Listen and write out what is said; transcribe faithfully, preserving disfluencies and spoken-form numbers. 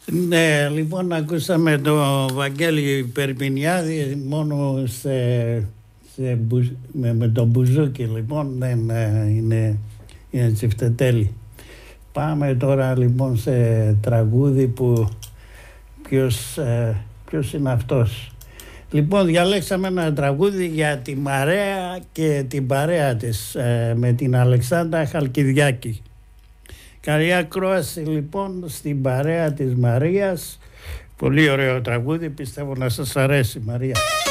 Ναι, λοιπόν, ακούσαμε το Βαγγέλη Περπινιάδη μόνο σε, σε, με, με τον μπουζούκι, λοιπόν, δεν είναι, είναι τσιφτετέλη. Πάμε τώρα λοιπόν σε τραγούδι που ποιος, ε, ποιος είναι αυτός. Λοιπόν, διαλέξαμε ένα τραγούδι για τη Μαρέα και την παρέα της ε, με την Αλεξάνδρα Χαλκιδιάκη. Καλή ακρόαση λοιπόν στην παρέα της Μαρίας. Πολύ ωραίο τραγούδι, πιστεύω να σας αρέσει, Μαρία.